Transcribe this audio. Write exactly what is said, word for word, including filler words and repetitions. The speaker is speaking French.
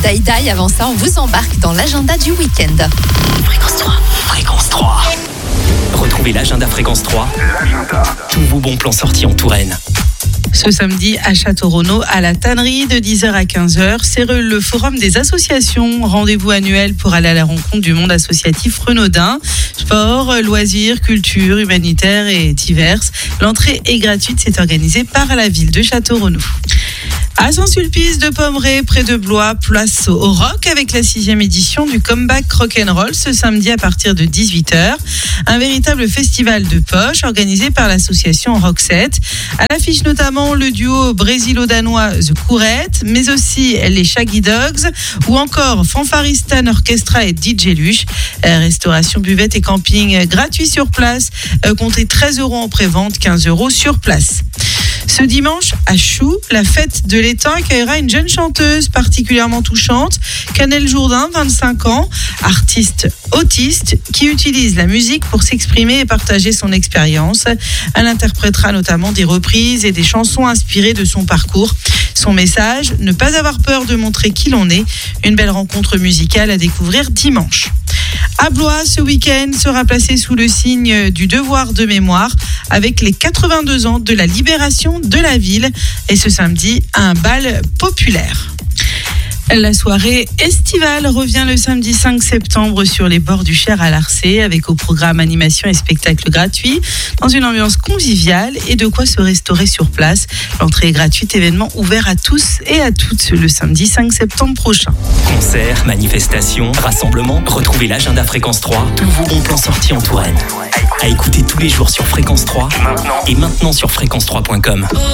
Die Die. Avant ça, on vous embarque dans l'agenda du week-end. Fréquence trois. Fréquence trois. Retrouvez l'agenda Fréquence trois. L'agenda. Tous vos bons plans sortis en Touraine. Ce samedi à Château-Renaud, à la tannerie, de dix heures à quinze heures, c'est le forum des associations. Rendez-vous annuel pour aller à la rencontre du monde associatif renaudin. Sport, loisirs, culture, humanitaire et diverses. L'entrée est gratuite, c'est organisé par la ville de Château-Renaud. À Saint-Sulpice de Pommerais, près de Blois, place au rock avec la sixième édition du Comeback Rock'n'Roll ce samedi à partir de dix-huit heures. Un véritable festival de poche organisé par l'association Roxette. À l'affiche notamment le duo brésilo-danois The Courette, mais aussi les Shaggy Dogs ou encore Fanfaristan Orchestra et D J Luche. Restauration, buvette et camping gratuit sur place. Comptez treize euros en pré-vente, quinze euros sur place. Ce dimanche, à Choux, la fête de l'étang accueillera une jeune chanteuse particulièrement touchante, Canel Jourdain, vingt-cinq ans, artiste autiste, qui utilise la musique pour s'exprimer et partager son expérience. Elle interprétera notamment des reprises et des chansons inspirées de son parcours. Son message, ne pas avoir peur de montrer qui l'on est. Une belle rencontre musicale à découvrir dimanche. À Blois, ce week-end sera placé sous le signe du devoir de mémoire avec les quatre-vingt-deux ans de la libération de la ville et ce samedi, un bal populaire. La soirée estivale revient le samedi cinq septembre sur les bords du Cher à Larçay avec au programme animation et spectacles gratuits dans une ambiance conviviale et de quoi se restaurer sur place. L'entrée est gratuite, événement ouvert à tous et à toutes le samedi cinq septembre prochain. Concerts, manifestations, rassemblements, retrouvez l'agenda Fréquence trois, tous vos bons plans sortis en Touraine. À écouter tous les jours sur Fréquence trois maintenant. Et maintenant sur fréquence trois point com.